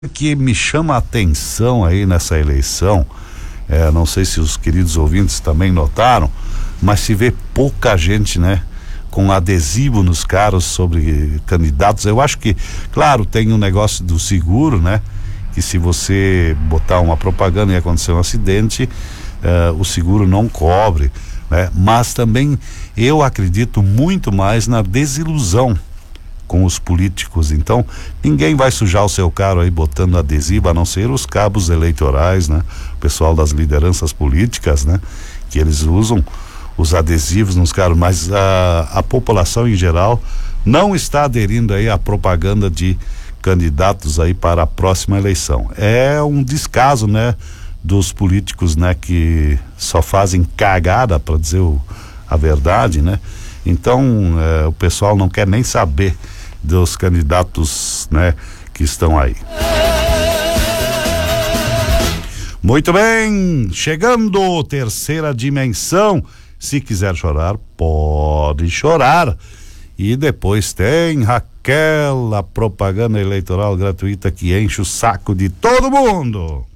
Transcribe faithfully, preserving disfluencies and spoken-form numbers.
que me chama a atenção aí nessa eleição, é, não sei se os queridos ouvintes também notaram, mas se vê pouca gente, né, com adesivo nos carros sobre candidatos. Eu acho que, claro, tem um negócio do seguro, né, que se você botar uma propaganda e acontecer um acidente, é, o seguro não cobre, né, mas também eu acredito muito mais na desilusão com os políticos. Então ninguém vai sujar o seu carro aí botando adesivo, a não ser os cabos eleitorais, né? O pessoal das lideranças políticas, né? Que eles usam os adesivos nos carros, mas a, a população em geral não está aderindo aí à propaganda de candidatos aí para a próxima eleição. É um descaso, né? Dos políticos, né? Que só fazem cagada, para dizer o, a verdade, né? Então é, o pessoal não quer nem saber dos candidatos, né, que estão aí. Muito bem, chegando terceira dimensão. Se quiser chorar, pode chorar. E depois tem Raquel, a propaganda eleitoral gratuita que enche o saco de todo mundo.